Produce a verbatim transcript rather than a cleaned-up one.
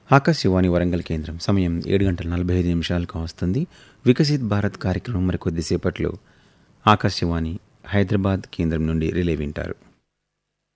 ఆకాశవాణి వరంగల్ కేంద్రం సమయం ఏడు గంటల నలభై ఐదు నిమిషాలకు వస్తుంది. వికసిత్ భారత్ కార్యక్రమం మరి కొద్దిసేపట్లో ఆకాశవాణి హైదరాబాద్ కేంద్రం నుండి రిలే వింటారు.